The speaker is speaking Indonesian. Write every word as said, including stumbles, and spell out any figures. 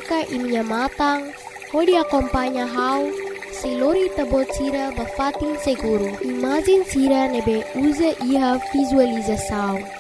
Eka imia matang, hodi acompanha how, se lori tabot sira bafatin seguro. Imagem sira nebe usa iha visualização.